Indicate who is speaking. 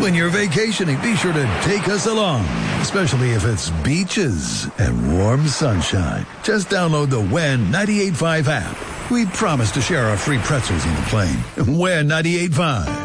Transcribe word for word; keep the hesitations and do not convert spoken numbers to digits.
Speaker 1: When you're vacationing, be sure to take us along, especially if it's beaches and warm sunshine. Just download the W E N ninety-eight point five app. We promise to share our free pretzels on the plane. W E N ninety-eight point five.